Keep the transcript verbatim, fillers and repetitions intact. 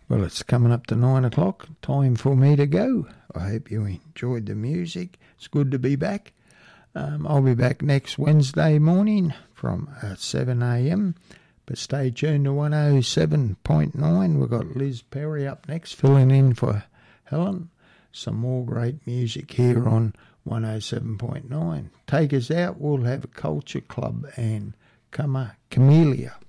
Well, it's coming up to nine o'clock. Time for me to go. I hope you enjoyed the music. It's good to be back. Um, I'll be back next Wednesday morning from uh, seven a.m. But stay tuned to one oh seven point nine. We've got Liz Perry up next, filling in for Helen. Some more great music here on one oh seven point nine. Take us out. We'll have a Culture Club and Camellia.